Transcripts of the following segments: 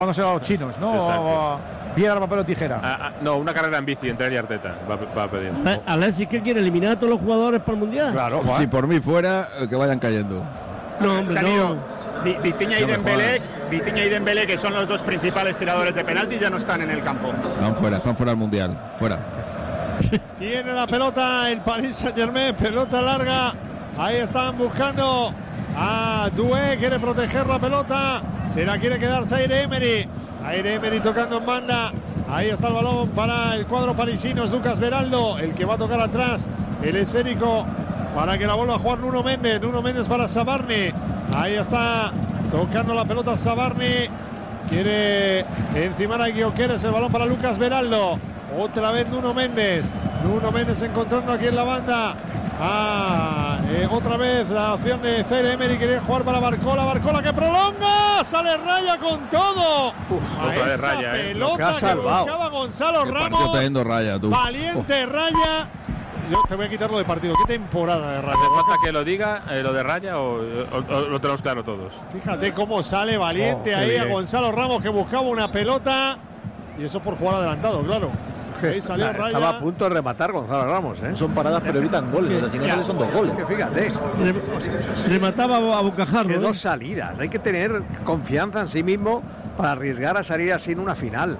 Cuando se va a los chinos, ¿no? O piedra, papel o tijera. No, una carrera en bici entre él y Arteta. Va a pedir. Alexis, ¿qué quiere? ¿Eliminar a todos los jugadores para el Mundial? Claro, Si por mí fuera, que vayan cayendo. No, hombre, no. Vitinha y Dembélé, que son los dos principales tiradores de penalti, ya no están en el campo. Están fuera del Mundial. Fuera. Tiene la pelota el Paris Saint-Germain, pelota larga. Ahí están buscando a Doué, quiere proteger la pelota. Se la quiere quedar Zaire Emery. Zaire Emery tocando en banda. Ahí está el balón para el cuadro parisino. Es Lucas Beraldo el que va a tocar atrás el esférico para que la vuelva a jugar Nuno Méndez. Nuno Méndez para Zabarni. Ahí está tocando la pelota Zabarni. Quiere encimar a Gyökeres. El balón para Lucas Beraldo. Otra vez Nuno Méndez. Nuno Méndez encontrando aquí en la banda. Otra vez la opción de Zaire Emery. Quiere jugar para Barcola. Barcola que prolonga. Sale Raya con todo. Otra vez Raya. Pelota que buscaba Gonzalo Ramos. Raya, tú. Valiente Raya. Yo te voy a quitarlo de partido. ¿Qué temporada de Raya? ¿Hace falta que lo diga lo de Raya o lo tenemos claro todos? Fíjate cómo sale Valiente ahí a Gonzalo Ramos que buscaba una pelota. Y eso por jugar adelantado, claro. Ahí salió Raya. Estaba a punto de rematar Gonzalo Ramos, ¿eh? Son paradas pero evitan goles. O sea, si no sale son 2 goles. Que fíjate. Remataba a bocajarro. Que 2 salidas. Hay que tener confianza en sí mismo para arriesgar a salir así en una final.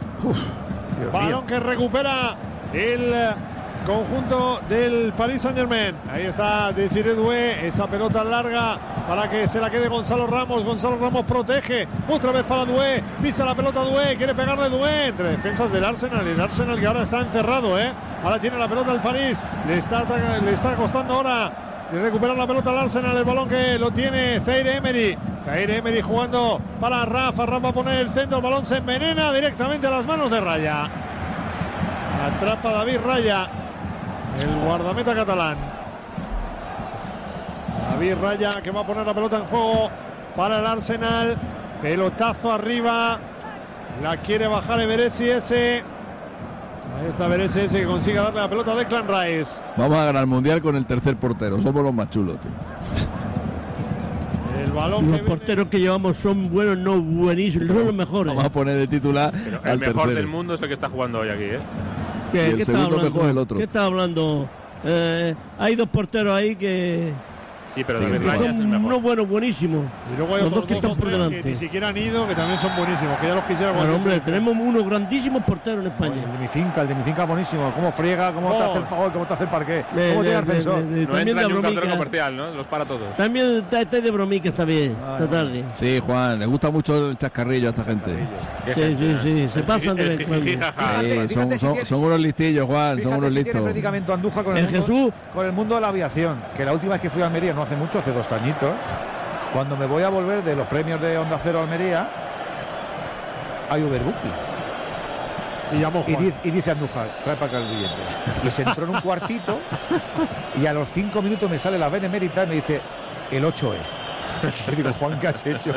Balón que recupera el conjunto del Paris Saint-Germain. Ahí está Désiré Doué, esa pelota larga para que se la quede Gonzalo Ramos. Gonzalo Ramos protege, otra vez para Doué, pisa la pelota Doué, quiere pegarle Doué entre defensas del Arsenal. El Arsenal que ahora está encerrado, ahora tiene la pelota el París, le está costando ahora recuperar la pelota al Arsenal. El balón que lo tiene Zaire Emery. Zaire Emery jugando para Rafa. Rafa va a poner el centro, el balón se envenena directamente a las manos de Raya. Atrapa David Raya, el guardameta catalán. David Raya que va a poner la pelota en juego para el Arsenal. Pelotazo arriba. La quiere bajar Eberechi ese. Ahí está Eberechi ese que consigue darle la pelota a Declan Rice. Vamos a ganar el Mundial con el tercer portero. Somos los más chulos, tío. El balón los porteros que llevamos son buenos, no buenísimos, son los mejores. Vamos a poner de titular. Pero el mejor tercero del mundo es el que está jugando hoy aquí, Y el segundo mejor es el otro. ¿Qué está hablando? Hay 2 porteros ahí que... Sí, pero David Raya es el mejor. Uno bueno, buenísimo. Y luego hay los otros dos que están por delante. que ni siquiera han ido, que también son buenísimos, que ya los quisiera. Bueno, hombre, tenemos unos grandísimos porteros en España. El de mi finca buenísimo. Cómo friega, cómo te hace el pagón, cómo te hace el parqué. Cómo tiene ascensor. No entra ni un cartero comercial, ¿no? Los para todos. También está de bromica esta vez, esta tarde. Sí, Juan, le gusta mucho el chascarrillo a esta gente. Sí, se pasan de vez en cuando. Son unos listillos, Juan, son unos listos. Tiene predicamento Andújar con el mundo de la aviación, que la última vez que fui a Almería no hace mucho, hace 2 añitos, cuando me voy a volver de los premios de Onda Cero Almería, hay Overbooking. Y dice Andújar, trae para acá el billete. Y se entró en un cuartito y a los 5 minutos me sale la Benemérita y me dice el 8E. Y digo, Juan, ¿qué has hecho?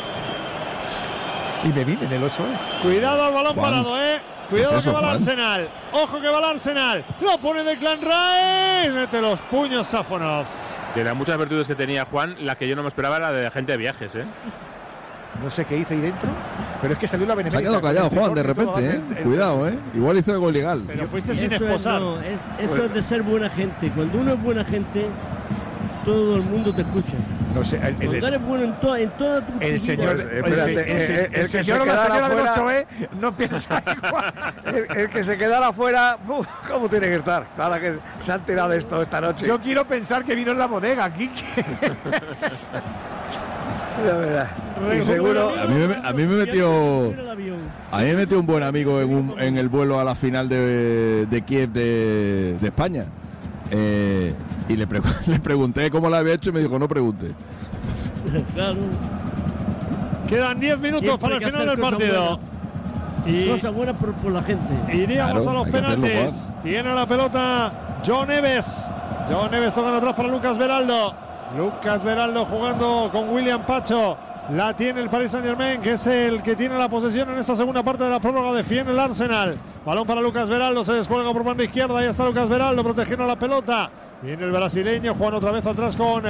Y me vine en el 8E. Cuidado al balón parado, Cuidado eso, que va Juan? al Arsenal. Ojo que va al Arsenal. Lo pone Declan Rice. Mete los puños Safonov. De las muchas virtudes que tenía Juan, la que yo no me esperaba era la de agente de viajes, No sé qué hice ahí dentro, pero es que salió la Benemérita. Se ha quedado callado, Juan, de repente, Cuidado, Igual hizo algo ilegal. Pero fuiste sin esposar. Eso es de ser buena gente. Cuando uno es buena gente, todo el mundo te escucha. No sé, Cuando eres bueno en toda tu el señor, el señor o la señora del 8E no piensa igual. El que se quedara afuera, ¿cómo tiene que estar? Ahora que se han tirado de esto esta noche. Yo quiero pensar que vino en la bodega aquí. La verdad. Y seguro. A mí me metió un buen amigo en el vuelo a la final de Kiev de España. Y le pregunté cómo lo había hecho y me dijo, no pregunte. Claro. Quedan 10 minutos para el final del partido. Y cosas buenas por la gente. Iríamos a los penaltis. Tiene la pelota John Neves. John Neves toca atrás para Lucas Beraldo. Lucas Beraldo jugando con William Pacho. La tiene el Paris Saint-Germain, que es el que tiene la posesión en esta segunda parte de la prórroga. Defiende el Arsenal. Balón para Lucas Beraldo. Se descuelga por banda izquierda. Ahí está Lucas Beraldo protegiendo la pelota. Viene el brasileño, Juan otra vez atrás con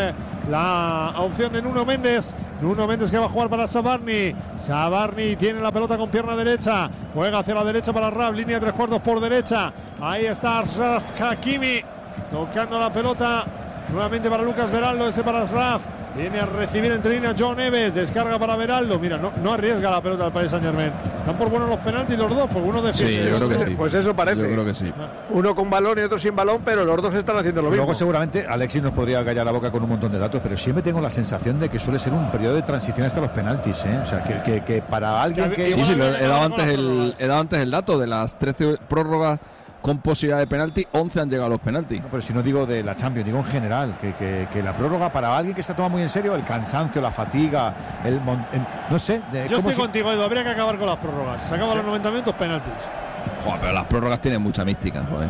la opción de Nuno Méndez. Nuno Méndez que va a jugar para Sabarni. Sabarni tiene la pelota con pierna derecha. Juega hacia la derecha para Raf, línea de 3/4 por derecha. Ahí está Ashraf Hakimi tocando la pelota. Nuevamente para Lucas Beraldo, ese para Ashraf. Viene a recibir entre líneas John Neves, descarga para Beraldo. Mira, no arriesga la pelota al Paris Saint-Germain. Están por buenos los penaltis los dos, porque uno defiende. Sí, yo creo que sí. Pues eso parece. Yo creo que sí. Uno con balón y otro sin balón, pero los dos están haciendo lo mismo. Luego seguramente Alexis nos podría callar la boca con un montón de datos, pero siempre tengo la sensación de que suele ser un periodo de transición hasta los penaltis, ¿eh? O sea, que para alguien que... Sí, he dado antes el dato de las 13 prórrogas con posibilidad de penalti, 11 han llegado a los penaltis. No, pero si no digo de la Champions, digo en general, que la prórroga para alguien que está tomando muy en serio el cansancio, la fatiga, no sé. Yo estoy contigo, Edu, habría que acabar con las prórrogas. Se acaban los 90 minutos, penaltis. Joder, pero las prórrogas tienen mucha mística, joder.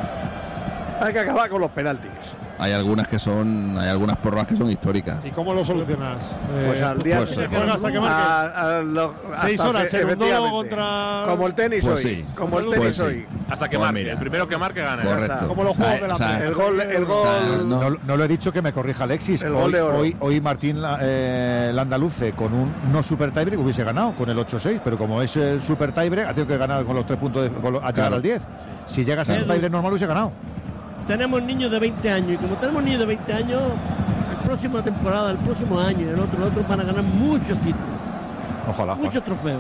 Hay que acabar con los penaltis. Hay algunas prórrogas que son históricas. ¿Y cómo lo solucionas? Pues al día pues, se juega hasta que marque. 6 horas, Cherundolo contra... Como el tenis pues hoy. Sí. Como el pues tenis sí. hoy. Hasta que Pues marque. mira. El primero que marque gana. Correcto. Como los juegos de la sea, El gol No lo he dicho, que me corrija Alexis. El gol de oro. Hoy Martín Landaluce con un no super tiebreak hubiese ganado con el 8-6, pero como es el super tiebreak ha tenido que ganar con los 3 puntos a llegar al 10. Si llegas a un tiebreak normal hubiese ganado. Tenemos niños de 20 años y como tenemos niños de 20 años, la próxima temporada, el próximo año, el otro van a ganar muchos títulos. Ojalá. Muchos trofeos.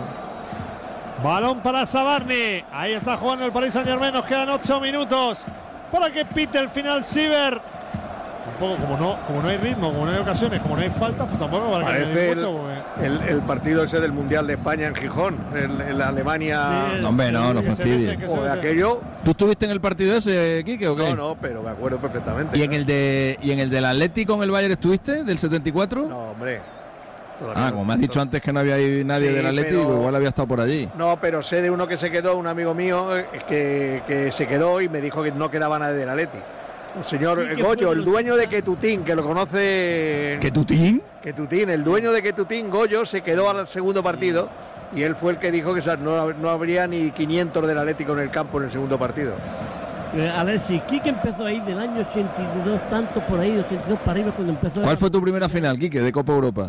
Balón para Sabarni. Ahí está jugando el Paris Saint-Germain. Nos quedan 8 minutos para que pite el final Siever. Tampoco, como no hay ritmo, como no hay ocasiones, como no hay falta, pues tampoco para parece que el partido ese del Mundial de España en Gijón, en la Alemania. Sí, No, hombre, no fastidies. O de aquello. ¿Tú estuviste en el partido ese, Quique, o qué? No, pero me acuerdo perfectamente. ¿Y en el del Atlético con el Bayern estuviste, del 74? No, hombre. Como me has dicho antes que no había ahí nadie del Atlético, pero... igual había estado por allí. No, pero sé de uno que se quedó, un amigo mío que se quedó y me dijo que no quedaba nadie del Atlético. El señor Goyo, el dueño de Quetutín, que lo conoce. ¿Quetutín? Quetutín, el dueño de Quetutín, Goyo, se quedó al segundo partido y él fue el que dijo que no habría ni 500 del Atlético en el campo en el segundo partido. Alexis, Quique empezó ahí del año 82, tanto por ahí, 82 para arriba cuando empezó. ¿Cuál fue tu primera final, Quique, de Copa Europa?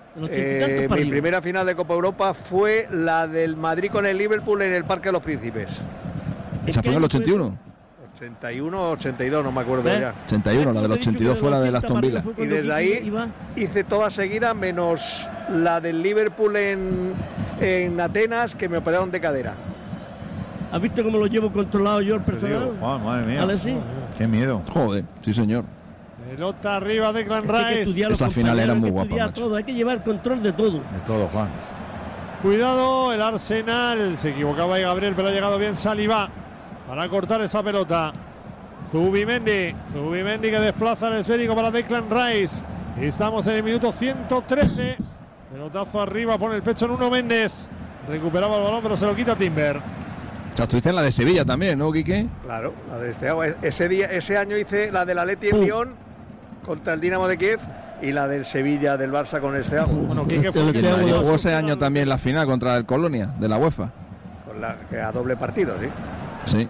Mi primera final de Copa Europa fue la del Madrid con el Liverpool en el Parque de los Príncipes. ¿Esa fue en el 81? 81 o 82, no me acuerdo ya. 81, la del 82 fue la de Aston Villa. Y desde ahí hice toda seguida, menos la del Liverpool en Atenas, que me operaron de cadera. ¿Has visto cómo lo llevo controlado yo el personal? Juan, madre mía. Alexis. Qué miedo. Joder, sí señor. Pelota arriba de Declan Rice. Esa final era muy guapa, macho. Hay que llevar control de todo. De todo, Juan. Cuidado, el Arsenal. Se equivocaba ahí Gabriel, pero ha llegado bien Saliba para cortar esa pelota. Zubimendi que desplaza el esférico para Declan Rice. Estamos en el minuto 113. Pelotazo arriba, pone el pecho en Nuno Méndez. Recuperaba el balón, pero se lo quita Timber. O sea, estuviste en la de Sevilla también, ¿no, Quique? Claro, la de ese año hice la del Atleti en Lyon contra el Dinamo de Kiev y la del Sevilla del Barça con el Steaua. Bueno, Quique fue jugó ese año también la final contra el Colonia de la UEFA. A doble partido, sí. Sí.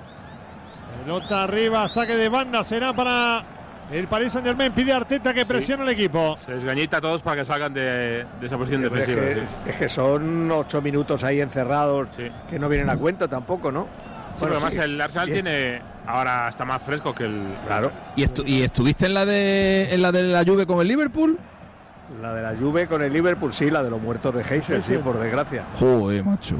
Pelota arriba, saque de banda, será para el Paris Saint-Germain. Pide a Arteta que presione el equipo. Se desgañita a todos para que salgan de esa posición defensiva. Es que son 8 minutos ahí encerrados, que no vienen a cuento tampoco, ¿no? Sí, pero además el Arsenal ahora está más fresco que el... Claro. ¿Y estuviste en la de la Juve con el Liverpool? La de la Juve con el Liverpool, sí, la de los muertos de Heysel, sí, por desgracia. Joder, macho.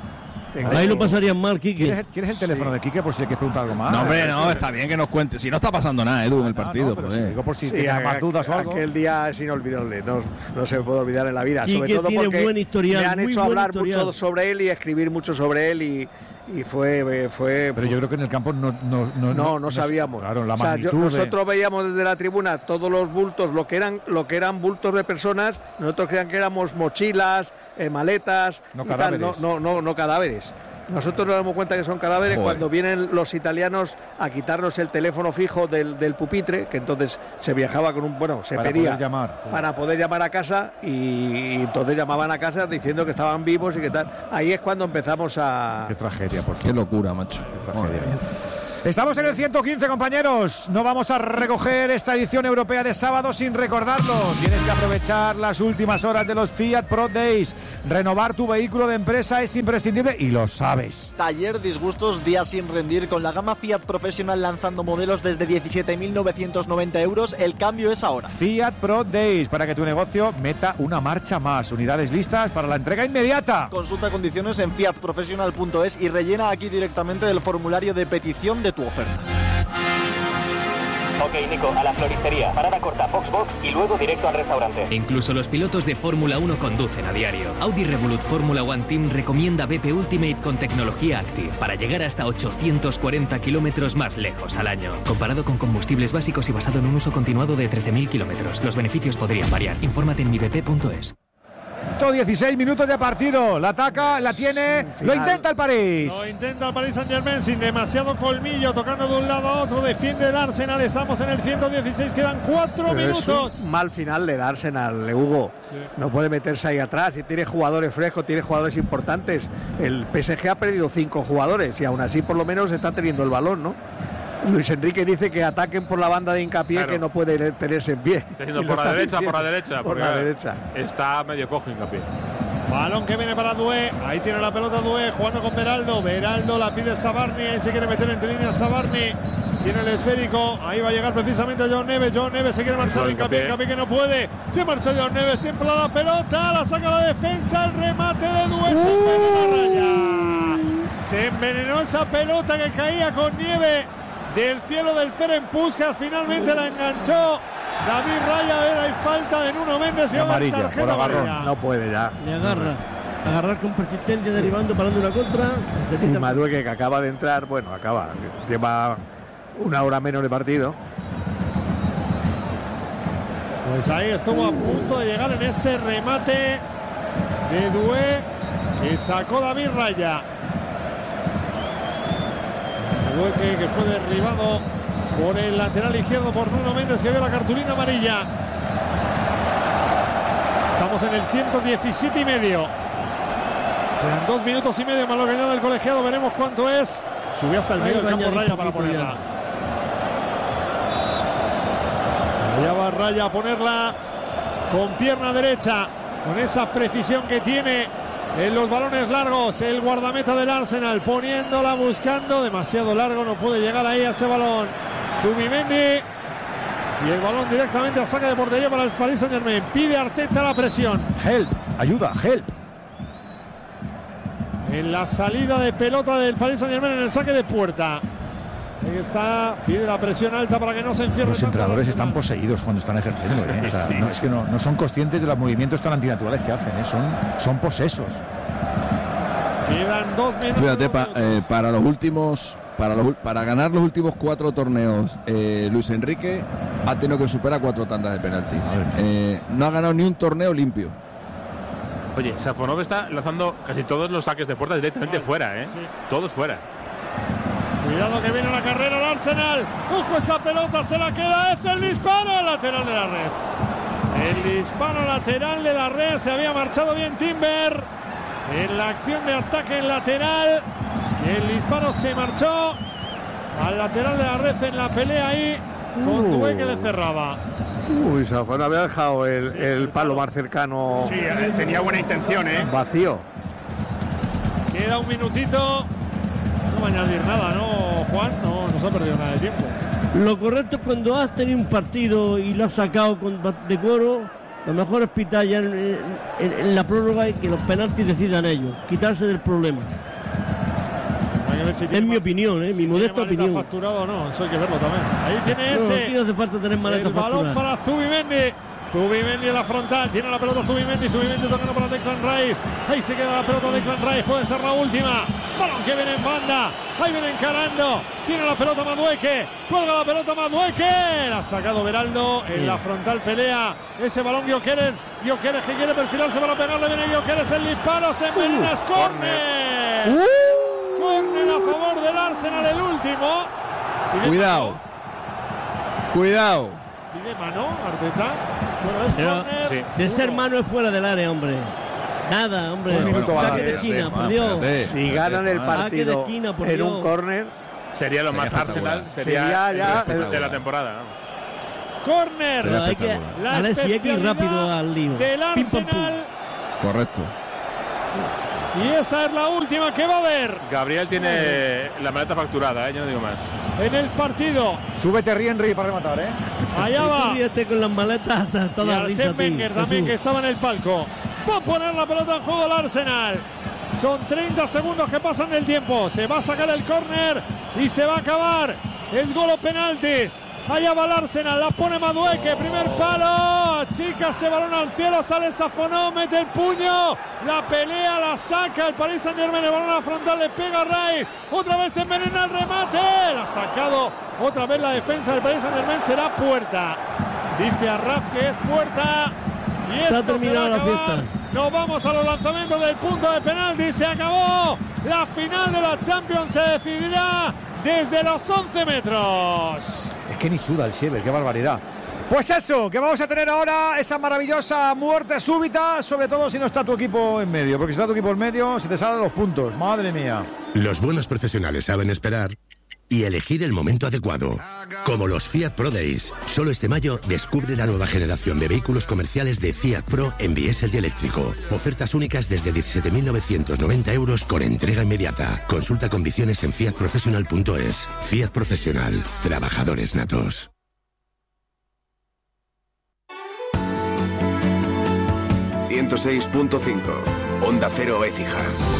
Ahí lo pasarían mal, Quique. ¿Quieres el teléfono de Quique por si hay que preguntar algo más? No, hombre, no, está bien que nos cuente. Si no está pasando nada, Edu, en el partido. No, digo por si tienes más dudas o algo. Aquel día es inolvidable, no se puede olvidar en la vida. Quique sobre todo porque buen historial, me han hecho hablar historial. mucho sobre él y escribir mucho sobre él y fue. Pero yo creo que en el campo no sabíamos. Claro, la o sea, magnitud nosotros veíamos desde la tribuna todos los bultos, lo que eran bultos de personas. Nosotros creían que éramos mochilas, maletas, no cadáveres. No cadáveres. Nosotros nos damos cuenta que son cadáveres cuando vienen los italianos a quitarnos el teléfono fijo del pupitre, que entonces se viajaba con se pedía para poder llamar a casa y entonces llamaban a casa diciendo que estaban vivos y que tal. Ahí es cuando empezamos a... Qué tragedia, por favor. Qué locura, macho. Qué tragedia. Estamos en el 115, compañeros. No vamos a recoger esta edición europea de sábado sin recordarlo. Tienes que aprovechar las últimas horas de los Fiat Pro Days. Renovar tu vehículo de empresa es imprescindible y lo sabes. Taller disgustos, días sin rendir. Con la gama Fiat Professional lanzando modelos desde 17.990 euros. El cambio es ahora. Fiat Pro Days, para que tu negocio meta una marcha más. Unidades listas para la entrega inmediata. Consulta condiciones en fiatprofessional.es y rellena aquí directamente el formulario de petición de tu oferta. Ok, Nico, a la floristería, parada corta, Foxbox y luego directo al restaurante. Incluso los pilotos de Fórmula 1 conducen a diario. Audi Revolut Fórmula One Team recomienda BP Ultimate con tecnología Active para llegar hasta 840 kilómetros más lejos al año. Comparado con combustibles básicos y basado en un uso continuado de 13.000 kilómetros, los beneficios podrían variar. Infórmate en mibp.es. 16 minutos de partido, la ataca, la tiene, lo intenta el París. Lo intenta el Paris Saint-Germain sin demasiado colmillo, tocando de un lado a otro, defiende el Arsenal, estamos en el 116, quedan 4 minutos. Es un mal final del Arsenal, Hugo. Sí. No puede meterse ahí atrás, y tiene jugadores frescos, tiene jugadores importantes. El PSG ha perdido 5 jugadores y aún así por lo menos está teniendo el balón, ¿no? Luis Enrique dice que ataquen por la banda de Hincapié, claro, que no puede tenerse en pie. Por la derecha. Está medio cojo Hincapié. Balón que viene para Doué. Ahí tiene la pelota Doué jugando con Beraldo. Beraldo la pide Sabarni. Ahí se quiere meter entre líneas Sabarni. Tiene el esférico. Ahí va a llegar precisamente John Neves. John Neves se quiere marchar de Hincapié. Hincapié que no puede. Se marchó John Neves. Templa la pelota. La saca la defensa. El remate de Doué. Se envenenó Raya. Se envenenó esa pelota que caía con nieve del cielo del Ferenc Puskás, finalmente la enganchó David Raya. Era y falta de Nuno Méndez y amarilla, tarjeta por agarrón. No puede ya. Le agarrar con persistencia, derivando, parando una contra. Y Madueque, que acaba de entrar, lleva una hora menos de partido. Pues ahí estuvo a punto de llegar en ese remate de Doué que sacó David Raya. Que fue derribado por el lateral izquierdo por Nuno Méndez, que vio la cartulina amarilla. Estamos en el 117 y medio. Quedan 2 minutos y medio más lo que añade el colegiado. Veremos cuánto es. Subió hasta el medio del campo Raya para ponerla. Allá va Raya a ponerla con pierna derecha, con esa precisión que tiene en los balones largos. El guardameta del Arsenal poniéndola, buscando, demasiado largo, no puede llegar ahí a ese balón Zubimendi, y el balón directamente a saque de portería para el Paris Saint-Germain. Pide Arteta la presión. Help, ayuda, help. En la salida de pelota del Paris Saint-Germain en el saque de puerta. Ahí está, pide la presión alta para que no se encierre. Los entrenadores están poseídos cuando están ejerciendo, ¿eh? O sea, es que no son conscientes de los movimientos tan antinaturales que hacen, ¿eh? Son posesos. Quedan 2 minutos. Fíjate, para ganar los últimos 4 torneos, Luis Enrique ha tenido que superar 4 tandas de penaltis. No ha ganado ni un torneo limpio. Oye, Safonov está lanzando casi todos los saques de puerta directamente fuera, ¿eh? Sí. Todos fuera. Cuidado que viene la carrera al Arsenal. Ojo, esa pelota se la queda. Es el disparo lateral de la red. El disparo lateral de la red. Se había marchado bien Timber en la acción de ataque en lateral. Y el disparo se marchó al lateral de la red en la pelea ahí con Doué, que le cerraba. Safonov había dejado el palo más cercano. Sí, tenía buena intención, vacío. Queda un minutito. No va a añadir nada, ¿no, Juan? No se ha perdido nada de tiempo. Lo correcto es cuando has tenido un partido y lo has sacado con decoro, lo mejor es pitar ya en la prórroga y que los penaltis decidan ellos, quitarse del problema. Hay que ver si es mi opinión, mi modesta opinión. Facturado o no, eso hay que verlo también. Ahí tiene ese. Aquí no hace falta tener maleta el balón para Zubimendi. Zubimendi en la frontal, tiene la pelota Zubimendi tocando para Declan Rice. Ahí se queda la pelota de Declan Rice, puede ser la última. Balón que viene en banda, ahí viene encarando. Tiene la pelota Madueque, cuelga la pelota Madueque. La ha sacado Beraldo en la frontal, pelea ese balón Gyökeres que quiere perfilarse para pegarle, viene Gyökeres, el disparo, se envenena, es córner. Córner a favor del Arsenal, el último. Cuidado. Pide mano, Arteta. Bueno, es córner. Sí. De ser mano es fuera del área, hombre. Nada, hombre. Un minuto saque de esquina, por Dios. Si ganan el partido en un córner, Sería lo más Arsenal, sería ya de la temporada. Corner. La especialidad rápido al lío. Del Arsenal. Correcto. Y esa es la última que va a haber. Gabriel tiene la maleta facturada, yo no digo más. En el partido. Súbete, Henry, para rematar, Allá va. Con las maletas. Y Arsène Wenger también, que estaba en el palco. Va a poner la pelota en juego el Arsenal. Son 30 segundos que pasan del tiempo. Se va a sacar el córner y se va a acabar. Es gol o penaltis. Allá va el Arsenal, la pone Madueke, primer palo, chica ese balón al cielo, sale Safonov, mete el puño, la pelea, la saca el Paris Saint-Germain, el balón a la frontal, le pega a Rice, otra vez envenena el remate, la ha sacado otra vez la defensa del Paris Saint-Germain, será puerta, dice Arraf que es puerta, y esto se va a acabar. Nos vamos a los lanzamientos del punto de penalti, se acabó, la final de la Champions se decidirá desde los 11 metros. Es que ni suda el Siever, qué barbaridad. Pues eso, que vamos a tener ahora esa maravillosa muerte súbita, sobre todo si no está tu equipo en medio, porque si está tu equipo en medio se te salen los puntos, madre mía. Los buenos profesionales saben esperar y elegir el momento adecuado. Como los Fiat Pro Days. Solo este mayo descubre la nueva generación de vehículos comerciales de Fiat Pro en diésel y eléctrico. Ofertas únicas desde 17.990 euros con entrega inmediata. Consulta condiciones en fiatprofessional.es. Fiat Profesional. Trabajadores natos. ...106.5... Onda Cero Écija.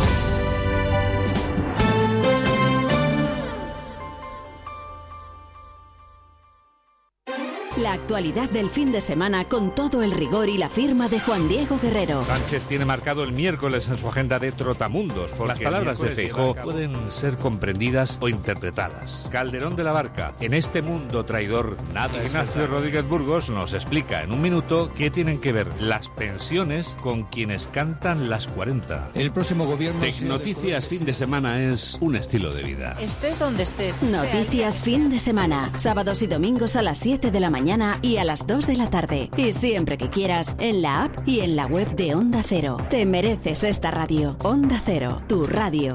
La actualidad del fin de semana con todo el rigor y la firma de Juan Diego Guerrero. Sánchez tiene marcado el miércoles en su agenda de Trotamundos. Las palabras de Feijóo pueden ser comprendidas o interpretadas. Calderón de la Barca, en este mundo traidor nada. Ignacio Rodríguez Burgos nos explica en un minuto qué tienen que ver las pensiones con quienes cantan las 40. El próximo gobierno... Tecnoticias fin de semana es un estilo de vida. Estés donde estés. Noticias fin de semana. Sábados y domingos a las 7 de la mañana y a las 2 de la tarde. Y siempre que quieras, en la app y en la web de Onda Cero. Te mereces esta radio. Onda Cero, tu radio.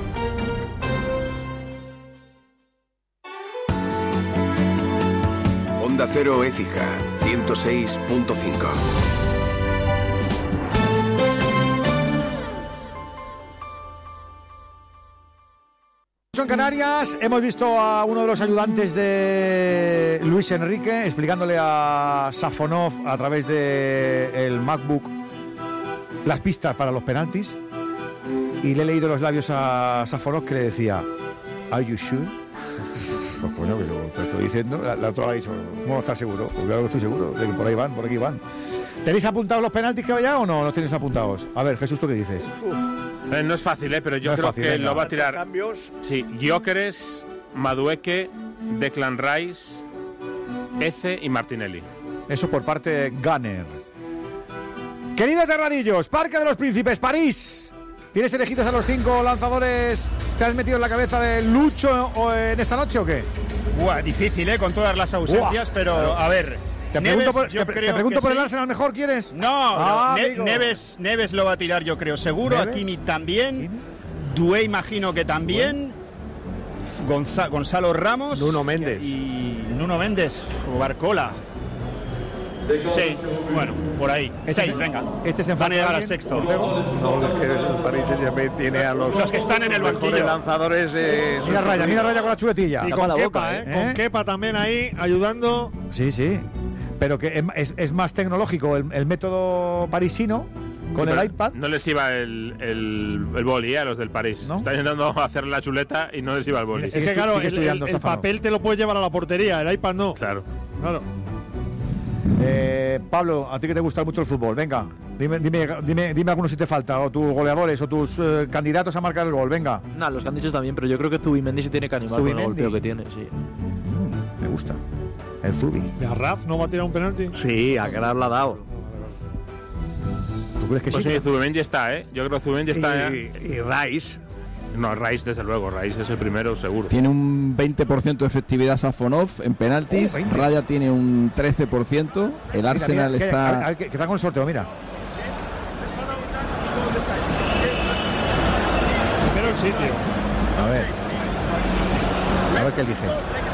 Onda Cero Écija, 106.5. En Canarias hemos visto a uno de los ayudantes de Luis Enrique explicándole a Safonov a través del MacBook las pistas para los penaltis, y le he leído los labios a Safonov que le decía ¿Are you sure? Pues coño, que yo te estoy diciendo. La otra le ha dicho, ¿cómo estás seguro? Pues claro que estoy seguro, de que por ahí van, por aquí van. ¿Tenéis apuntados los penaltis que vaya o no los tenéis apuntados? A ver, Jesús, ¿tú qué dices? No es fácil, pero yo creo que lo va a tirar. Cambios. Sí, Gyökeres, Madueke, Declan Rice, Eze y Martinelli. Eso por parte de Gunner. Queridos terradillos, Parque de los Príncipes, París. ¿Tienes elegidos a los 5 lanzadores? ¿Te has metido en la cabeza de Lucho en esta noche o qué? Difícil, con todas las ausencias, pero claro. A ver. Te pregunto por el Arsenal mejor, ¿quieres? No, Neves lo va a tirar, yo creo, seguro. Hakimi también. Doué imagino que también. Gonzalo Ramos. Nuno Méndez. Y Nuno Méndez o Barcola. Sí, bueno, por ahí. 6, venga. Van a llegar al sexto. No, es que el Paris Saint-Germain tiene a los que están en el banquillo. Lanzadores de... Mira Raya con la chuletilla. Y con Kepa, con Kepa también ahí, ayudando. Sí. Pero que es más tecnológico el método parisino con el iPad. No les iba el boli a los del París. ¿No? Están intentando hacer la chuleta y no les iba el boli. Es que claro, el papel te lo puedes llevar a la portería, el iPad no. Claro. Pablo, a ti que te gusta mucho el fútbol, venga, dime algunos si te falta, o tus goleadores, o tus candidatos a marcar el gol, venga. No, los candidatos también, pero yo creo que Zubimendi se tiene que animar con el golpeo que tiene, sí. Me gusta. El Zubi. ¿Y a Raf no va a tirar un penalti? Sí, a Graf la ha dado. ¿Tú crees que pues sí? Zubimendi está, Yo creo que Zubimendi está. Y Rice. No, Rice desde luego, Rice es el primero seguro. Tiene un 20% de efectividad Safonov en penaltis, Raya tiene un 13%, el Arsenal está... Que está con el sorteo, mira. Primero el sitio. A ver. ver qué elige.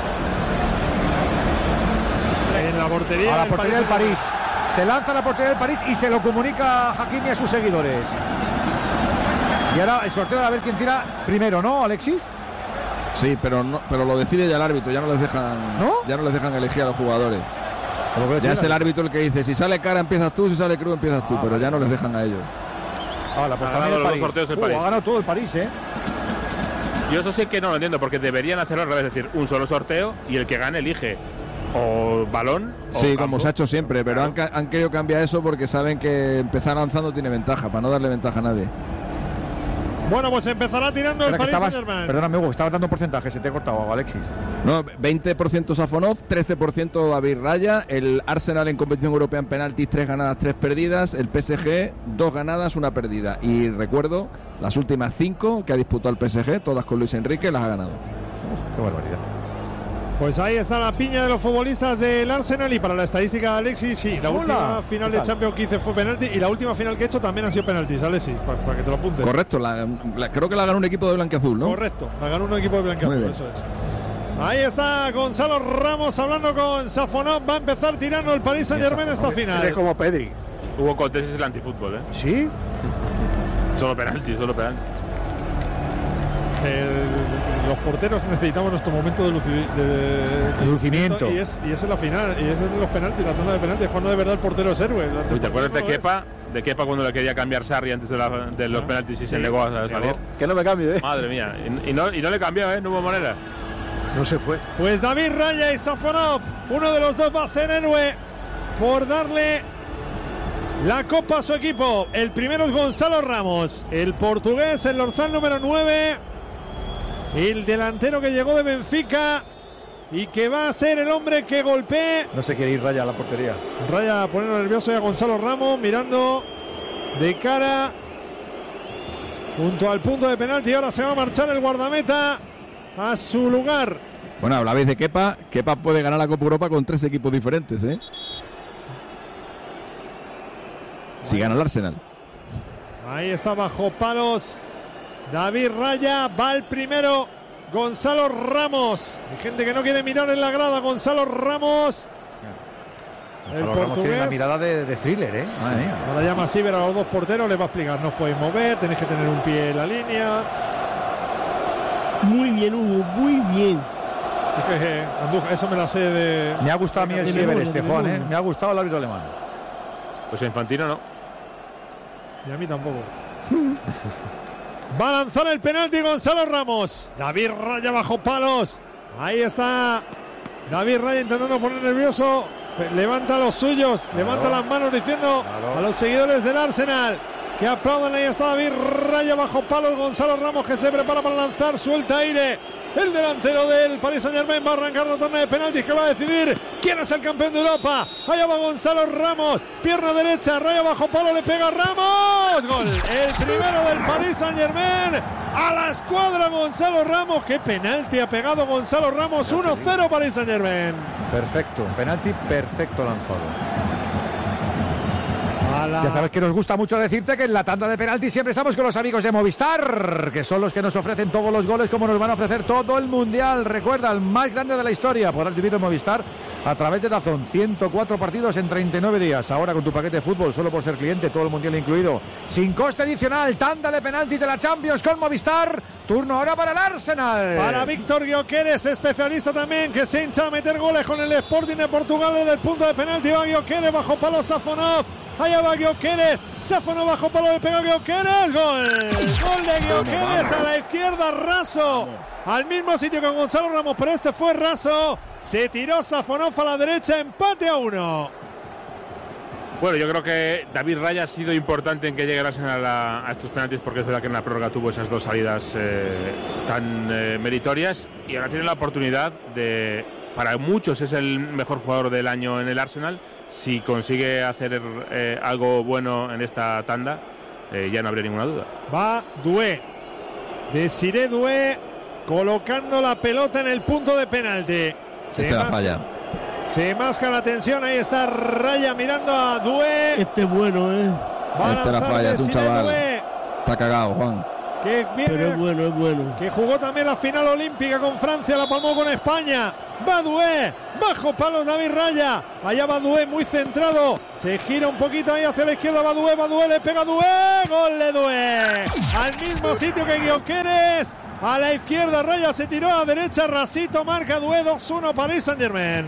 En la portería. A la portería del París. Se lanza a la portería del París y se lo comunica a Hakimi a sus seguidores. Y ahora el sorteo de a ver quién tira primero, ¿no, Alexis? Sí, pero lo decide ya el árbitro, ya no les dejan elegir a los jugadores. Ya es el árbitro el que dice, si sale Cara empiezas tú, si sale Cruz empiezas tú, pero ya no les dejan a ellos. Pues ha ganado los dos sorteos el París. Ha ganado todo el París, Yo eso sí que no lo entiendo, porque deberían hacerlo al revés, es decir, un solo sorteo y el que gane elige o balón o sí, campo. Como se ha hecho siempre, pero han querido cambiar eso porque saben que empezar lanzando tiene ventaja, para no darle ventaja a nadie. Bueno, pues empezará tirando el Paris Saint-Germain. Perdóname, Hugo, estabas dando porcentaje, se te ha cortado, Alexis. No, 20% Safonov, 13% David Raya, el Arsenal en competición europea en penaltis, 3 ganadas, 3 perdidas, el PSG, 2 ganadas, 1 perdida. Y recuerdo, las últimas 5 que ha disputado el PSG, todas con Luis Enrique, las ha ganado. Qué barbaridad. Pues ahí está la piña de los futbolistas del Arsenal. Y para la estadística de Alexis, sí, la última final de Champions que hice fue penalti y la última final que he hecho también ha sido penaltis, Alexis, para que te lo apuntes. Correcto, creo que la ganó un equipo de blanquiazul, ¿no? Correcto, la ganó un equipo de blanquiazul, eso es. Ahí está Gonzalo Ramos hablando con Safonov. Va a empezar tirando el Paris Saint-Germain esta final. Es como Pedri. Hugo Cortés es el antifútbol, ¿Sí? Solo penaltis. Los porteros necesitamos nuestro momento de lucimiento. Y es en la final, y es en los penaltis, la tanda de penaltis. Cuando de verdad el portero es héroe. ¿Te acuerdas de Kepa? De Kepa cuando le quería cambiar Sarri antes de los penaltis y se negó a salir. Que no me cambie, Madre mía. Y no le cambió, no hubo manera. No se fue. Pues David Raya y Safonov, uno de los dos va a ser héroe por darle la copa a su equipo. El primero es Gonzalo Ramos, el portugués, el dorsal número 9. El delantero que llegó de Benfica y que va a ser el hombre que golpee. No se quiere ir Raya a la portería. Raya poniendo nervioso ya a Gonzalo Ramos, mirando de cara junto al punto de penalti. Y ahora se va a marchar el guardameta a su lugar. Bueno, hablabais de Kepa. Kepa puede ganar la Copa Europa con 3 equipos diferentes, si gana el Arsenal. Ahí está bajo palos David Raya, va el primero Gonzalo Ramos. Hay gente que no quiere mirar en la grada. Gonzalo Ramos, el portugués. Tiene la mirada de thriller, Madre mía. Ahora llama Siver a los dos porteros, les va a explicar, no os podéis mover, tenéis que tener un pie en la línea. Muy bien, Hugo, muy bien. Andújar, eso me la sé de... Me ha gustado a mí el Siver Juan, me ha gustado el árbitro alemán. Pues a Infantino no. Y a mí tampoco. Va a lanzar el penalti Gonzalo Ramos. David Raya bajo palos. Ahí está David Raya intentando poner nervioso. Levanta los suyos, levanta las manos diciendo a los seguidores del Arsenal que aplaudan. Ahí está David Raya bajo palos. Gonzalo Ramos que se prepara para lanzar, suelta aire. El delantero del Paris Saint-Germain va a arrancar la tanda de penaltis que va a decidir quién es el campeón de Europa. Allá va Gonzalo Ramos, pierna derecha, Raya bajo palo, le pega Ramos. Gol, el primero del Paris Saint-Germain. A la escuadra Gonzalo Ramos. Qué penalti ha pegado Gonzalo Ramos. 1-0 Paris Saint-Germain. Perfecto, penalti perfecto lanzado. Ya sabes que nos gusta mucho decirte que en la tanda de penaltis siempre estamos con los amigos de Movistar, que son los que nos ofrecen todos los goles, como nos van a ofrecer todo el Mundial. Recuerda, el más grande de la historia. Podrás vivir en Movistar a través de DAZN. 104 partidos en 39 días. Ahora con tu paquete de fútbol, solo por ser cliente, todo el Mundial incluido, sin coste adicional. Tanda de penaltis de la Champions con Movistar. Turno ahora para el Arsenal. Para Víctor Gyökeres, especialista también, que se hincha a meter goles con el Sporting de Portugal desde el punto de penalti. Va Gyökeres bajo palo Safonov. Allá va Gyökeres, Safonov bajo palo, le pega Gyökeres, gol de Gyökeres a la izquierda, raso, al mismo sitio que Gonzalo Ramos, pero este fue raso, se tiró Safonov a la derecha, empate a 1. Bueno, yo creo que David Raya ha sido importante en que llegue el Arsenal a estos penaltis, porque es verdad que en la prórroga tuvo esas dos salidas tan meritorias y ahora tiene la oportunidad de, para muchos es el mejor jugador del año en el Arsenal. Si consigue hacer algo bueno en esta tanda, ya no habría ninguna duda. Va Doué, Desiré Doué, colocando la pelota en el punto de penalti. La falla. Se masca la tensión, ahí está Raya mirando a Doué. Este bueno, Va a la falla, es un chaval. Doué. Está cagado, Juan. Que viene, pero es bueno. Que jugó también la final olímpica con Francia, la palmó con España. Badué, bajo palos David Raya. Allá Badué muy centrado. Se gira un poquito ahí hacia la izquierda Badué le pega a Dué. Gol de Dué. Al mismo sitio que Gyökeres. A la izquierda Raya se tiró a la derecha. Rasito marca Dué. 2-1 Paris Saint-Germain.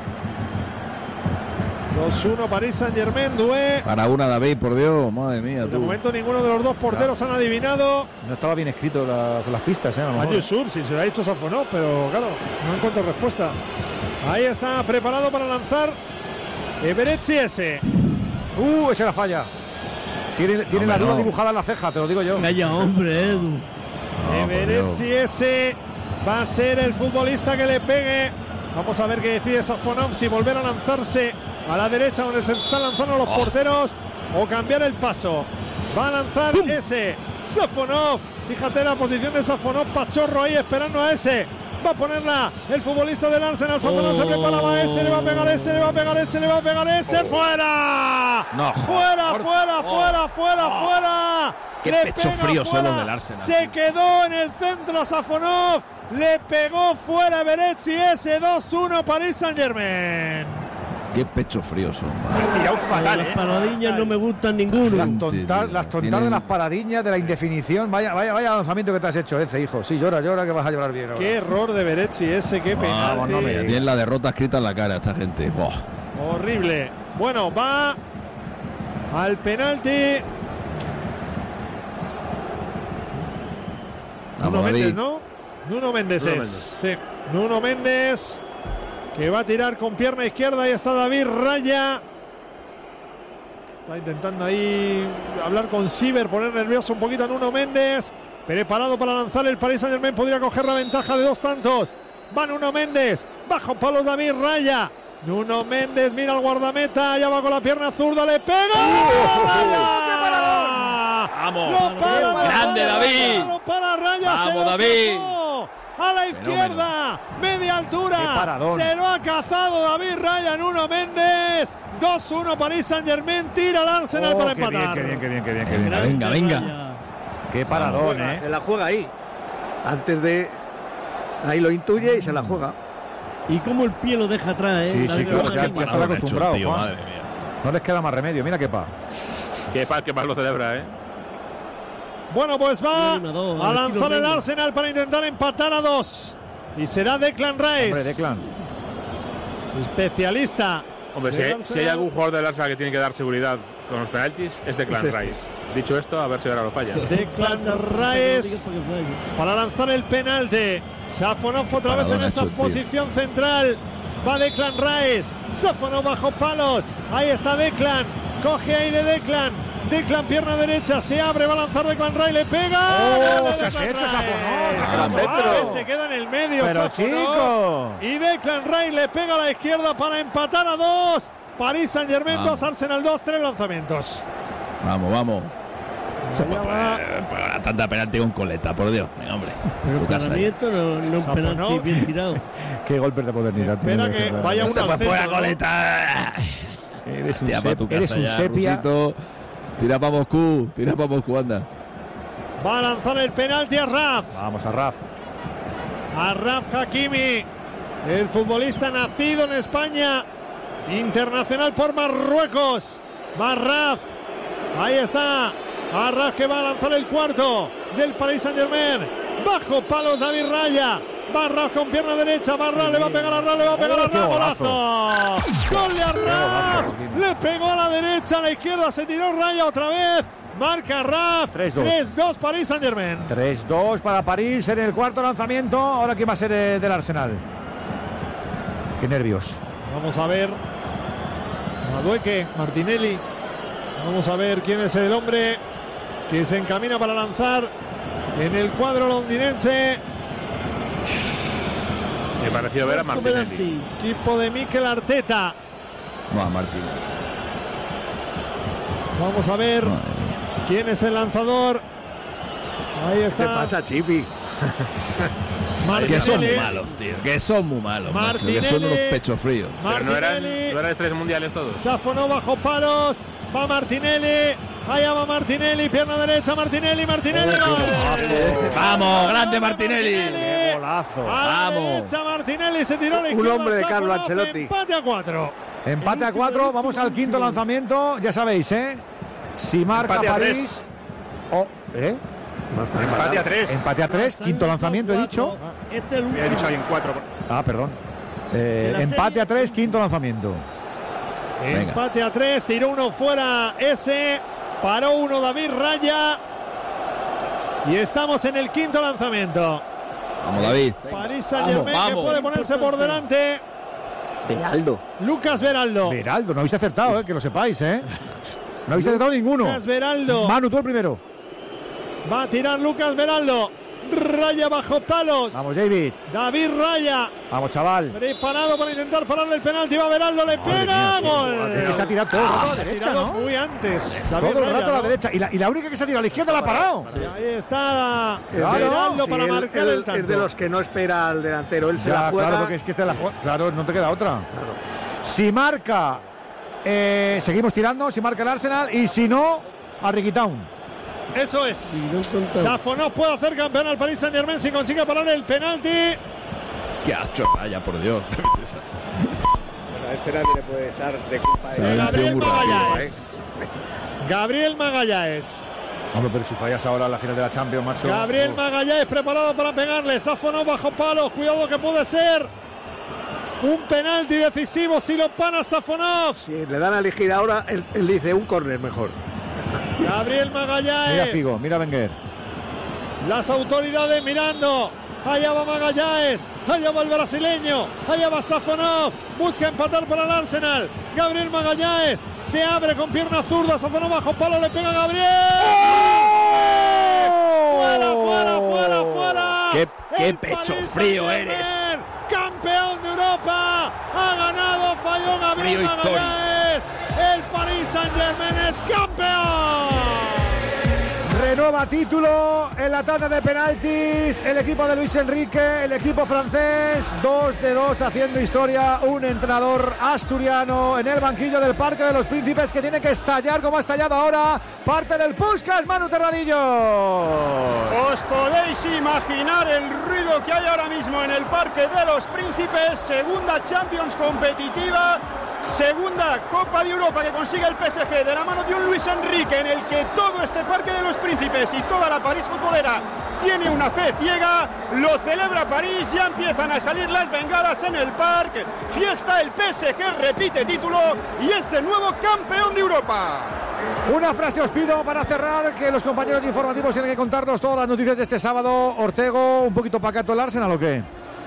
2-1 Paris Saint-Germain, Dué. Para una, David, por Dios, madre mía. De momento ninguno de los dos porteros han adivinado. No estaba bien escrito con las pistas, a lo mejor. Mayo Sur, si se lo ha dicho Safonov, pero claro, no encuentro respuesta. Ahí está preparado para lanzar Eberechi ese. Esa la falla. Tiene la luna dibujada en la ceja, te lo digo yo. Vaya hombre, Edu. Eberechi ese va a ser el futbolista que le pegue. Vamos a ver qué decide Safonov, si volver a lanzarse a la derecha donde se están lanzando los porteros o cambiar el paso. Va a lanzar ese Safonov. Fíjate la posición de Safonov, Pachorro ahí esperando a ese. Va a ponerla el futbolista del Arsenal. Safonov se preparaba ese, le va a pegar ese, le va a pegar ese, le va a pegar ese. ¡Fuera! No, ¡Fuera! Qué pecho frío son los del Arsenal. Se quedó en el centro Safonov. Le pegó fuera Beretzi ese. 2-1 Paris Saint-Germain. Qué pecho frío son. Las paradiñas no me gustan ninguno. Las tontas de las paradiñas, de la indefinición. Vaya lanzamiento que te has hecho ese, hijo. Sí, llora, que vas a llorar bien. Qué error de Beretzi ese, qué penalti. Bien la derrota escrita en la cara esta gente. Horrible. Bueno, va al penalti. Nuno Méndez, ¿no? Nuno Méndez es. Sí. Nuno Méndez, que va a tirar con pierna izquierda. Ahí está David Raya. Está intentando ahí hablar con Siever, poner nervioso un poquito a Nuno Méndez. Preparado para lanzar el Paris Saint-Germain. Podría coger la ventaja de 2 tantos. Va Nuno Méndez. Bajo palos David Raya. Nuno Méndez mira al guardameta. Ya va con la pierna zurda. Le pega. ¡Vamos! ¡Grande David! ¡Lo para Raya! ¡Vamos, David! A la izquierda, media altura, se lo ha cazado David Raya. Nuno Méndez. 2-1 Paris Saint-Germain, tira al Arsenal para empatar. Qué bien. Venga. Qué paradón, Se la juega ahí. Antes de... Ahí lo intuye y se la juega. Y cómo el pie lo deja atrás, Sí, claro, ya está acostumbrado, Juan. No les queda más remedio, mira qué pa lo celebra, Bueno, pues va a lanzar el Arsenal para intentar empatar a 2. Y será Declan Rice. Hombre, Declan. Especialista. Hombre, si hay algún jugador del Arsenal que tiene que dar seguridad con los penaltis, es Declan Rice. Dicho esto, a ver si ahora lo falla. Declan Rice para lanzar el penalti. Safonov otra vez en esa posición central. Va Declan Rice. Safonov bajo palos. Ahí está Declan. Coge aire Declan. Declan pierna derecha, se abre, va a lanzar Declan Rice, le pega. Se queda en el medio. Pero chico. Y Declan Rice le pega a la izquierda para empatar a 2. Paris Saint-Germain 2, Arsenal 2, 3 lanzamientos. Vamos. Para tanta penalti con coleta, por Dios. Venga, hombre. Pero para mí esto no es penalti bien tirado. Qué golpes de modernidad. Espera que vaya una coleta. Eres un sepia. Tira para Moscú, anda. Va a lanzar el penalti a Raf. Vamos a Raf. A Raf Hakimi, el futbolista nacido en España, internacional por Marruecos. Va Raf. Ahí está. A Raf que va a lanzar el cuarto del Paris Saint-Germain. Bajo palos David Raya. Barra con pierna derecha, Barra le va a pegar a Raf, golazo. Gol de Arraf, le pegó a la derecha, a la izquierda, se tiró Raya otra vez. Marca Raf, 3-2 Paris Saint-Germain. 3-2 para París en el cuarto lanzamiento. Ahora quién va a ser del Arsenal. Qué nervios. Vamos a ver. Madueque, Martinelli. Vamos a ver quién es el hombre que se encamina para lanzar en el cuadro londinense. Me pareció ver a Martinelli. Equipo de Mikel Arteta. Martinelli. Vamos a ver quién es el lanzador. Ahí está. ¿Qué pasa, Chipi? Que son muy malos, tío. Que son muy malos. Que son unos pechos fríos. Pero no eran 3 mundiales todos. Safonov bajo palos. Va Martinelli. Allá va Martinelli, pierna derecha, Martinelli. Vamos, grande Martinelli. ¡Qué golazo! Vamos. Derecha, Martinelli se tiró a la izquierda. Un hombre de Carlo Ancelotti. Empate a 4. Empate a 4, vamos al quinto lanzamiento. Ya sabéis, si marca empate París. Empate a 3. Empate a 3, quinto lanzamiento, he dicho. He dicho ahí en 4. Perdón. Empate a 3, quinto lanzamiento. Empate a 3, tiró uno fuera ese. Paró uno David Raya. Y estamos en el quinto lanzamiento. Vamos, David. París Saint-Germain que puede ponerse por delante. Lucas Beraldo. No habéis acertado, que lo sepáis, No habéis acertado ninguno. Lucas Beraldo. Manu, tú el primero. Va a tirar Lucas Beraldo. Raya bajo palos. Vamos, David Raya. Vamos, chaval. Preparado para intentar pararle el penalti. Va Beraldo, le pega. Gol. Se ha tirado todo a la derecha, ¿no? Muy antes. Todo el rato a la derecha. Y la única que se ha tirado a la izquierda la ha parado. Ahí está Beraldo para marcar el tanto. Es de los que no espera al delantero. Él se la juega. Claro, porque es que claro, no te queda otra. Claro. Si marca, seguimos tirando. Si marca el Arsenal. Y si no, a Ricky Town. Eso es. Safonov puede hacer campeón al Paris Saint-Germain si consigue parar el penalti. Qué asco, Raya, por Dios. A este nadie le puede echar de culpa. Gabriel Magallanes. Hombre, pero si fallas ahora en la final de la Champions, macho. Gabriel Magallanes preparado para pegarle. Safonov bajo palos. Cuidado que puede ser un penalti decisivo si lo pana Safonov. Si le dan a elegir ahora, él dice un córner mejor. Gabriel Magallanes. Mira Figo, mira Wenger. Las autoridades mirando. Allá va Magallanes. Allá va el brasileño. Allá va Safonov. Busca empatar para el Arsenal. Gabriel Magallanes. Se abre con pierna zurda. Safonov bajo palo. Le pega a Gabriel. ¡Oh! ¡Fuera! ¡Qué pecho frío eres! Campeón de Europa. Ha ganado. Falló Gabriel Magallanes. El Paris Saint-Germain es campeón. Renueva título en la tanda de penaltis el equipo de Luis Enrique, el equipo francés, 2-2 haciendo historia, un entrenador asturiano en el banquillo del Parque de los Príncipes que tiene que estallar como ha estallado ahora parte del Puskás, Manu Terradillo. Os podéis imaginar el ruido que hay ahora mismo en el Parque de los Príncipes, segunda Champions competitiva. Segunda Copa de Europa que consigue el PSG de la mano de un Luis Enrique en el que todo este Parque de los Príncipes y toda la París futbolera tiene una fe ciega. Lo celebra París, ya empiezan a salir las bengalas en el parque. Fiesta, el PSG repite título y es de nuevo campeón de Europa. Una frase os pido para cerrar, que los compañeros informativos tienen que contarnos todas las noticias de este sábado. Ortego, ¿un poquito pacato el Arsenal o qué?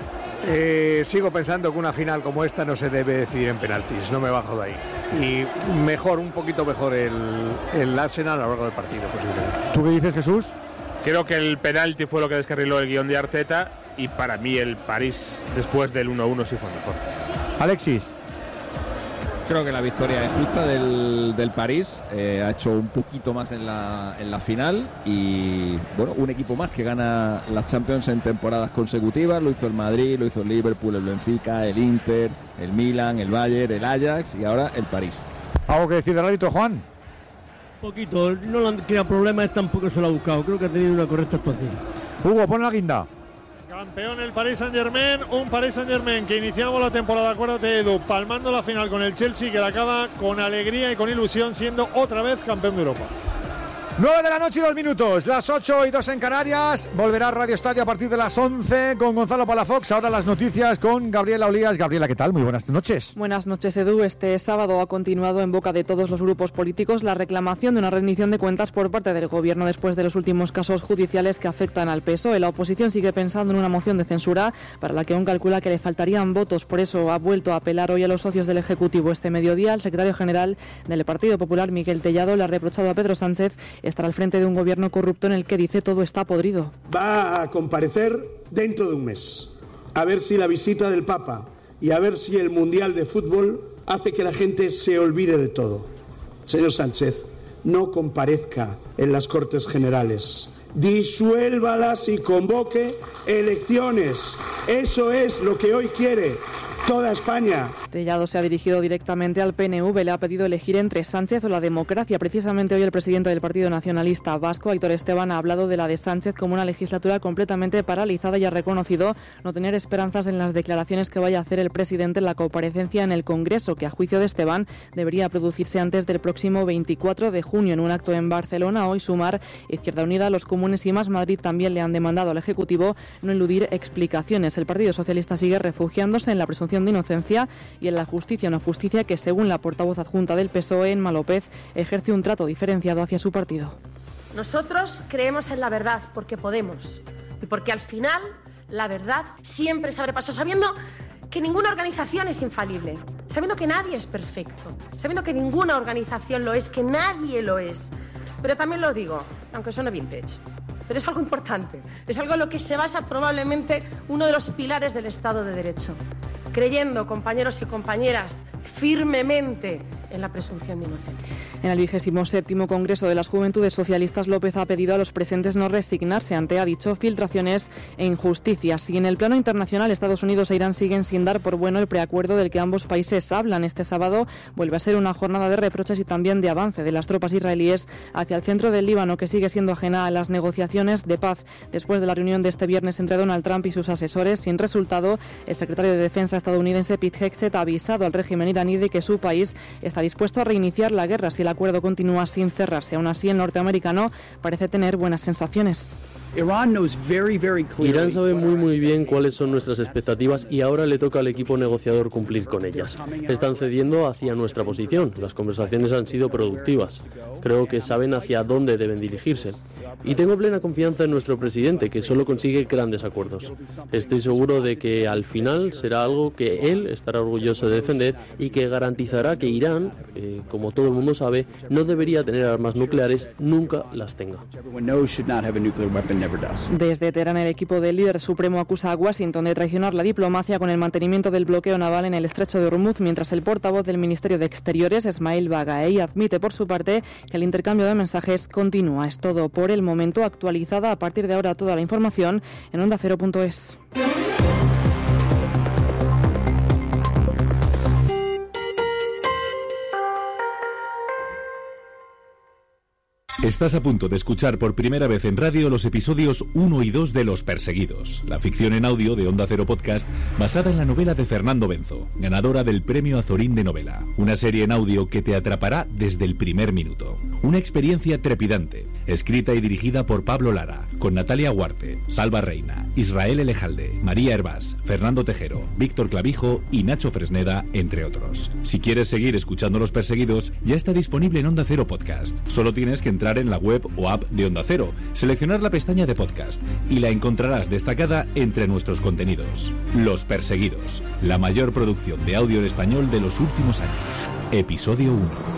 Sigo pensando que una final como esta no se debe decidir en penaltis, no me bajo de ahí. Y un poquito mejor el Arsenal a lo largo del partido, posiblemente. ¿Tú qué dices, Jesús? Creo que el penalti fue lo que descarriló el guión de Arteta y para mí el París después del 1-1 sí fue mejor. Alexis. Creo que la victoria es justa del París, ha hecho un poquito más en la final y bueno, un equipo más que gana las Champions en temporadas consecutivas, lo hizo el Madrid, lo hizo el Liverpool, el Benfica, el Inter, el Milan, el Bayern, el Ajax y ahora el París. ¿Algo que decir del árbitro, Juan? Un poquito, no le han creado problemas, tampoco se lo ha buscado, creo que ha tenido una correcta actuación. Hugo, pon la guinda. Campeón el Paris Saint-Germain, un Paris Saint-Germain que iniciamos la temporada, acuérdate Edu, palmando la final con el Chelsea, que la acaba con alegría y con ilusión siendo otra vez campeón de Europa. 9 de la noche y 2 minutos, las 8:02 en Canarias. Volverá Radio Estadio a partir de las 11 con Gonzalo Palafox. Ahora las noticias con Gabriela Olías. Gabriela, ¿qué tal? Muy buenas noches. Buenas noches, Edu. Este sábado ha continuado en boca de todos los grupos políticos la reclamación de una rendición de cuentas por parte del Gobierno después de los últimos casos judiciales que afectan al PSOE. La oposición sigue pensando en una moción de censura para la que aún calcula que le faltarían votos. Por eso ha vuelto a apelar hoy a los socios del Ejecutivo. Este mediodía, el secretario general del Partido Popular, Miquel Tellado, le ha reprochado a Pedro Sánchez estar al frente de un gobierno corrupto en el que dice todo está podrido. Va a comparecer dentro de un mes, a ver si la visita del Papa y a ver si el Mundial de Fútbol hace que la gente se olvide de todo. Señor Sánchez, no comparezca en las Cortes Generales. Disuélvalas y convoque elecciones. Eso es lo que hoy quiere toda España. Tellado se ha dirigido directamente al PNV, le ha pedido elegir entre Sánchez o la democracia. Precisamente hoy el presidente del Partido Nacionalista Vasco, Aitor Esteban, ha hablado de la de Sánchez como una legislatura completamente paralizada y ha reconocido no tener esperanzas en las declaraciones que vaya a hacer el presidente en la comparecencia en el Congreso, que a juicio de Esteban debería producirse antes del próximo 24 de junio en un acto en Barcelona. Hoy Sumar, Izquierda Unida, los Comunes y Más Madrid también le han demandado al Ejecutivo no eludir explicaciones. El Partido Socialista sigue refugiándose en la presunción de inocencia y en la justicia, una justicia que, según la portavoz adjunta del PSOE, Emma López, ejerce un trato diferenciado hacia su partido. Nosotros creemos en la verdad porque podemos y porque al final la verdad siempre se abre paso, sabiendo que ninguna organización es infalible, sabiendo que nadie es perfecto, sabiendo que ninguna organización lo es, que nadie lo es. Pero también lo digo, aunque suene vintage, pero es algo importante, es algo en lo que se basa probablemente uno de los pilares del Estado de Derecho, creyendo, compañeros y compañeras, firmemente en la presunción de inocencia. En el 27º Congreso de las Juventudes Socialistas, López ha pedido a los presentes no resignarse ante, ha dicho, filtraciones e injusticias. Y en el plano internacional, Estados Unidos e Irán siguen sin dar por bueno el preacuerdo del que ambos países hablan. Este sábado vuelve a ser una jornada de reproches y también de avance de las tropas israelíes hacia el centro del Líbano, que sigue siendo ajena a las negociaciones de paz. Después de la reunión de este viernes entre Donald Trump y sus asesores, sin resultado, el secretario de Defensa estadounidense Pete Hegseth ha avisado al régimen iraní de que su país está dispuesto a reiniciar la guerra si el acuerdo continúa sin cerrarse. Aún así, el norteamericano parece tener buenas sensaciones. Irán sabe muy bien cuáles son nuestras expectativas y ahora le toca al equipo negociador cumplir con ellas. Están cediendo hacia nuestra posición. Las conversaciones han sido productivas. Creo que saben hacia dónde deben dirigirse. Y tengo plena confianza en nuestro presidente, que solo consigue grandes acuerdos. Estoy seguro de que al final será algo que él estará orgulloso de defender y que garantizará que Irán, como todo el mundo sabe, no debería tener armas nucleares, nunca las tenga. Desde Teherán, el equipo del líder supremo acusa a Washington de traicionar la diplomacia con el mantenimiento del bloqueo naval en el estrecho de Hormuz, mientras el portavoz del Ministerio de Exteriores, Esmail Bagaei, admite por su parte que el intercambio de mensajes continúa. Es todo por el momento. Actualizada a partir de ahora toda la información en ondacero.es. Estás a punto de escuchar por primera vez en radio los episodios 1 y 2 de Los Perseguidos, la ficción en audio de Onda Cero Podcast basada en la novela de Fernando Benzo, ganadora del Premio Azorín de Novela. Una serie en audio que te atrapará desde el primer minuto. Una experiencia trepidante, escrita y dirigida por Pablo Lara, con Natalia Huarte, Salva Reina, Israel Elejalde, María Hervás, Fernando Tejero, Víctor Clavijo y Nacho Fresneda, entre otros. Si quieres seguir escuchando Los Perseguidos, ya está disponible en Onda Cero Podcast. Solo tienes que entrar en la web o app de Onda Cero, seleccionar la pestaña de podcast y la encontrarás destacada entre nuestros contenidos. Los Perseguidos, la mayor producción de audio en español de los últimos años. Episodio 1.